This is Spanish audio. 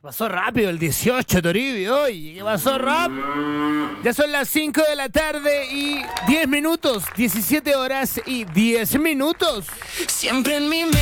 Pasó rápido el 18, Toribio. Oye, ¿qué pasó rápido? Ya son las 5 de la tarde y 10 minutos. 17 horas y 10 minutos. Siempre en mi